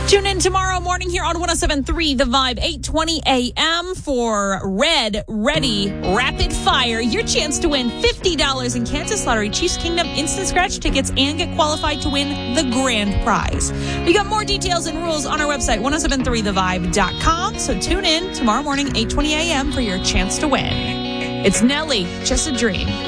Tune in tomorrow morning here on 107.3 The Vibe, 8:20 a.m. for Red Ready Rapid Fire. Your chance to win $50 in Kansas Lottery Chiefs Kingdom instant scratch tickets and get qualified to win the grand prize. We got more details and rules on our website, 1073thevibe.com. So tune in tomorrow morning, 8:20 a.m. for your chance to win. It's Nelly, Just a Dream.